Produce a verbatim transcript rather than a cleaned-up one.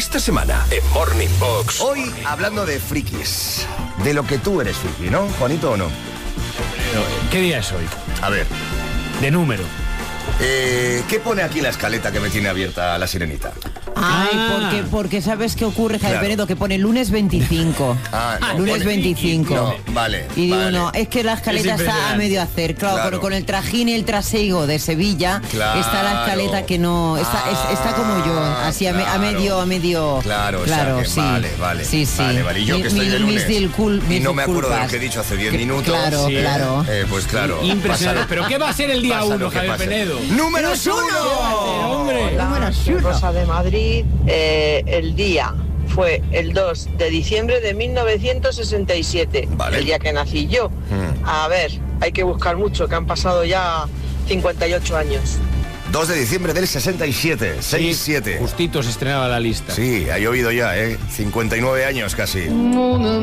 Esta semana en Morning Box. Hoy hablando de frikis. De lo que tú eres friki, ¿no, Juanito, o no? ¿Qué día es hoy? A ver. De número. Eh, ¿Qué pone aquí la escaleta que me tiene abierta la Sirenita? Ay, Ah. porque, porque ¿sabes qué ocurre, Javier Claro. Penedo? Que pone lunes veinticinco. Ah, no, lunes pone- veinticinco. No, vale. Y digo, vale. no, es que la escaleta Es está a impresionante. medio hacer. Claro, Claro. Con, con el trajín y el trasiego de Sevilla, Claro. está la escaleta que no... Está, es- está como yo, así a, me- a Claro. medio... A medio Claro, o claro, sea que sí. vale, vale. Sí, sí. Vale, vale. Y yo que Mi- estoy de mi- mis lunes discul- y mis no me acuerdo de lo disculpas. que he dicho hace diez Que- minutos. Claro, Sí. claro. Eh, pues claro. Impresionante. pasa- ¿Pero qué va a ser el día pasa uno, lo que Javier pase. Penedo? ¡Números uno! ¡Hombre! Soy Rosa de Madrid. Eh, el día fue el dos de diciembre de mil novecientos sesenta y siete, Vale. el día que nací yo. Mm. A ver, hay que buscar mucho, que han pasado ya cincuenta y ocho años. dos de diciembre del sesenta y siete. seis siete. Justito se estrenaba la lista. Sí, ha llovido ya, ¿eh? cincuenta y nueve años casi.